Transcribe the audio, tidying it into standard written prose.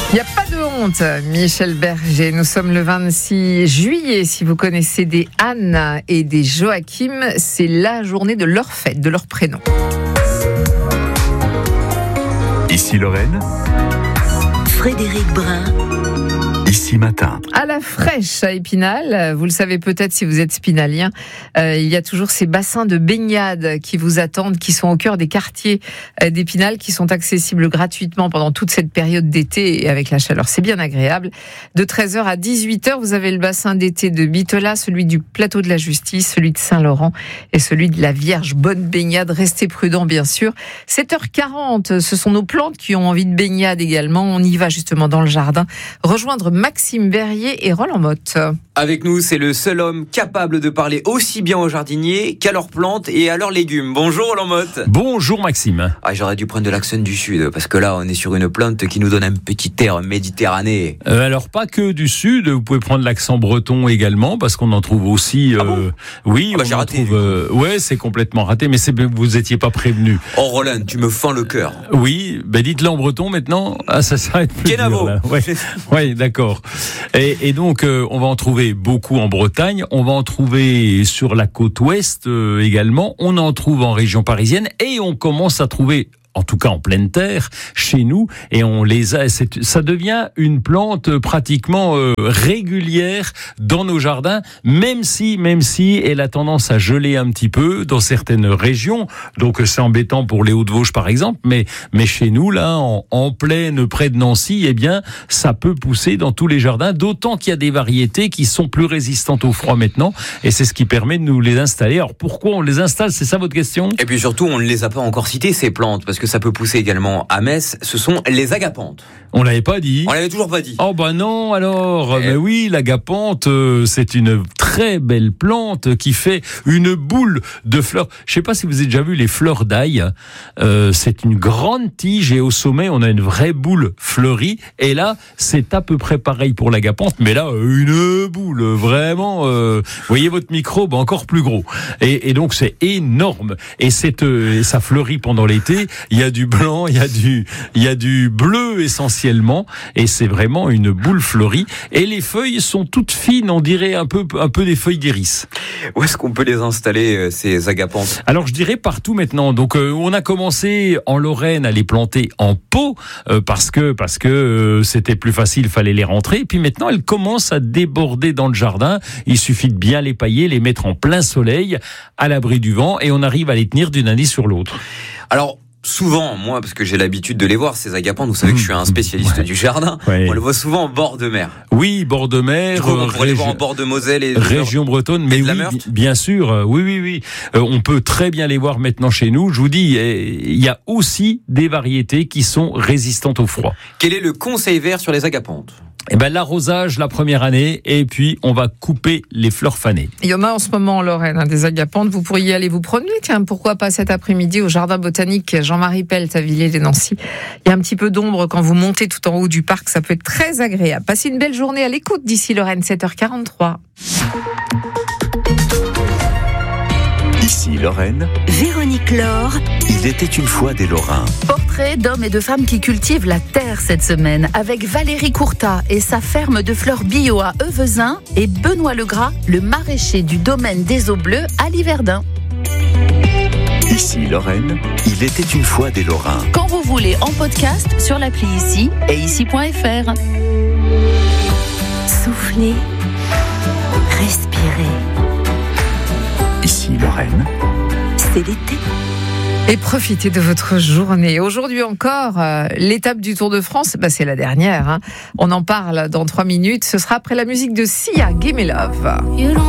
Il n'y a pas de honte, Michel Berger. Nous sommes le 26 juillet. Si vous connaissez des Anne et des Joachim, c'est la journée de leur fête, de leur prénom. Ici Lorraine, Frédéric Brun. Ici Matin. À la fraîche à Épinal, vous le savez peut-être si vous êtes spinalien, il y a toujours ces bassins de baignade qui vous attendent, qui sont au cœur des quartiers d'Épinal, qui sont accessibles gratuitement pendant toute cette période d'été et avec la chaleur. C'est bien agréable. De 13h à 18h, vous avez le bassin d'été de Bitola, celui du Plateau de la Justice, celui de Saint-Laurent et celui de la Vierge. Bonne baignade, restez prudents bien sûr. 7h40, ce sont nos plantes qui ont envie de baignade également. On y va justement dans le jardin, rejoindre Maxime Berrier et Roland Motte. Avec nous, c'est le seul homme capable de parler aussi bien aux jardiniers qu'à leurs plantes et à leurs légumes. Bonjour Roland Motte. Bonjour Maxime. J'aurais dû prendre de l'accent du sud, parce que là, on est sur une plante qui nous donne un petit air méditerranéen. Alors, pas que du sud, vous pouvez prendre l'accent breton également, parce qu'on en trouve aussi... bon oui, j'ai raté. Ouais, c'est complètement raté, mais vous étiez pas prévenu. Oh Roland, tu me fends le cœur. Oui, dites-le en breton maintenant. Ça s'arrête plus dur, là. Ouais, d'accord. Et donc, on va en trouver beaucoup en Bretagne, on va en trouver sur la côte ouest également, on en trouve en région parisienne et on commence à trouver, en tout cas en pleine terre, chez nous, et on les a. Ça devient une plante pratiquement régulière dans nos jardins, même si elle a tendance à geler un petit peu dans certaines régions. Donc c'est embêtant pour les Hauts-de-Vosges par exemple, mais chez nous là, en plaine près de Nancy, eh bien ça peut pousser dans tous les jardins. D'autant qu'il y a des variétés qui sont plus résistantes au froid maintenant, et c'est ce qui permet de nous les installer. Alors pourquoi on les installe ? C'est ça votre question ? Et puis surtout, on ne les a pas encore citées ces plantes, parce que ça peut pousser également à Metz. Ce sont les agapanthes. On l'avait pas dit. On l'avait toujours pas dit. Oh bah non alors. Mais oui, l'agapanthe, c'est une très belle plante qui fait une boule de fleurs. Je sais pas si vous avez déjà vu les fleurs d'ail. C'est une grande tige et au sommet on a une vraie boule fleurie. Et là, c'est à peu près pareil pour l'agapanthe, mais là une boule vraiment. Vous voyez votre microbe encore plus gros. Et donc c'est énorme. Et ça fleurit pendant l'été. Il y a du blanc, il y a du bleu essentiellement, et c'est vraiment une boule fleurie. Et les feuilles sont toutes fines, on dirait un peu des feuilles d'iris. Où est-ce qu'on peut les installer, ces agapanthes ? Alors je dirais partout maintenant. Donc on a commencé en Lorraine à les planter en pot parce que c'était plus facile, il fallait les rentrer. Et puis maintenant elles commencent à déborder dans le jardin. Il suffit de bien les pailler, les mettre en plein soleil, à l'abri du vent, et on arrive à les tenir d'une année sur l'autre. Alors, souvent, moi, parce que j'ai l'habitude de les voir, ces agapanthes, vous savez que je suis un spécialiste du jardin, on les voit souvent en bord de mer. Oui, bord de mer. On pourrait les voir en bord de Moselle et région bretonne, mais oui, bien sûr, oui. On peut très bien les voir maintenant chez nous. Je vous dis, il y a aussi des variétés qui sont résistantes au froid. Quel est le conseil vert sur les agapanthes ? L'arrosage la première année, et puis on va couper les fleurs fanées. Il y en a en ce moment en Lorraine, des agapanthes. Vous pourriez aller vous promener, tiens, pourquoi pas cet après-midi au jardin botanique Jean-Marie Pelt à Villiers-les-Nancy. Il y a un petit peu d'ombre quand vous montez tout en haut du parc, ça peut être très agréable. Passez une belle journée à l'écoute d'ici Lorraine, 7h43. Ici Lorraine, Véronique Laure. il était une fois des Lorrains. Portrait d'hommes et de femmes qui cultivent la terre cette semaine avec Valérie Courtat et sa ferme de fleurs bio à Euvezin et Benoît Legras, le maraîcher du domaine des Eaux Bleues à Liverdun. Ici Lorraine, il était une fois des Lorrains. Quand vous voulez en podcast sur l'appli Ici et ici.fr. Soufflez. Respirez. Ici Lorraine, C'est l'été. Et profitez de votre journée. Aujourd'hui encore, l'étape du Tour de France, c'est la dernière. On en parle dans 3 minutes. Ce sera après la musique de Sia, Gimme Love.